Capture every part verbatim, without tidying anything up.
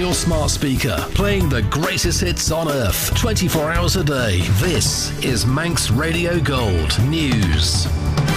your smart speaker, playing the greatest hits on earth, twenty-four hours a day. This is Manx Radio Gold News.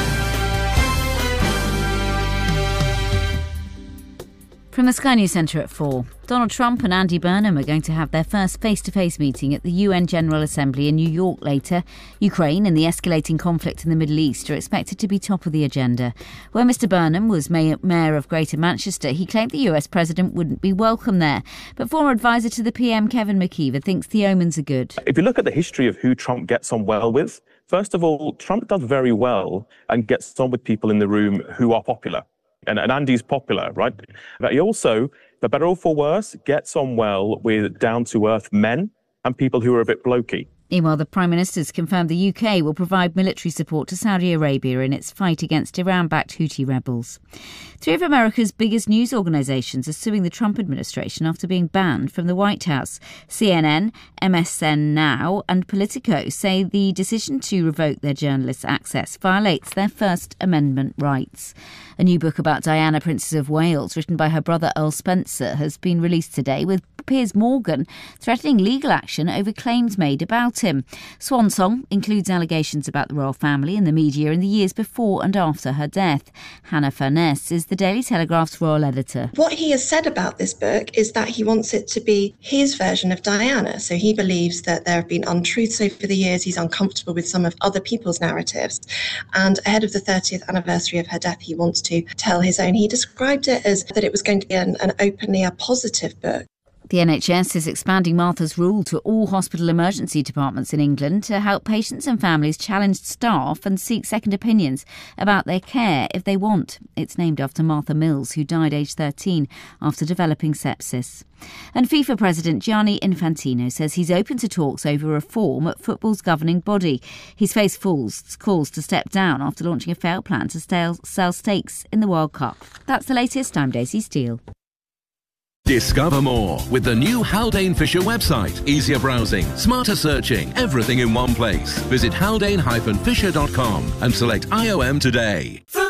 From the Sky News Centre at four, Donald Trump and Andy Burnham are going to have their first face-to-face meeting at the U N General Assembly in New York later. Ukraine and the escalating conflict in the Middle East are expected to be top of the agenda. Where Mr Burnham was mayor, mayor of Greater Manchester, he claimed the U S president wouldn't be welcome there. But former advisor to the P M, Kevin McKeever, thinks the omens are good. If you look at the history of who Trump gets on well with, first of all, Trump does very well and gets on with people in the room who are popular. And, and Andy's popular, right? But he also, for better or for worse, gets on well with down-to-earth men and people who are a bit blokey. Meanwhile, the Prime Minister's confirmed the U K will provide military support to Saudi Arabia in its fight against Iran-backed Houthi rebels. Three of America's biggest news organisations are suing the Trump administration after being banned from the White House. C N N, M S N Now and Politico say the decision to revoke their journalists' access violates their First Amendment rights. A new book about Diana, Princess of Wales, written by her brother Earl Spencer, has been released today, with Piers Morgan threatening legal action over claims made about him. Swan Song includes allegations about the royal family and the media in the years before and after her death. Hannah Furness is the Daily Telegraph's royal editor. What he has said about this book is that he wants it to be his version of Diana. So he believes that there have been untruths over the years. He's uncomfortable with some of other people's narratives. And ahead of the thirtieth anniversary of her death, he wants to tell his own. He described it as that it was going to be an, an openly a positive book. The N H S is expanding Martha's Rule to all hospital emergency departments in England to help patients and families challenge staff and seek second opinions about their care if they want. It's named after Martha Mills, who died aged thirteen after developing sepsis. And FIFA President Gianni Infantino says he's open to talks over reform at football's governing body. He's faced calls to step down after launching a failed plan to sell stakes in the World Cup. That's the latest. I'm Daisy Steele. Discover more with the new Haldane Fisher website. Easier browsing, smarter searching, everything in one place. Visit haldane dash fisher dot com and select I O M today.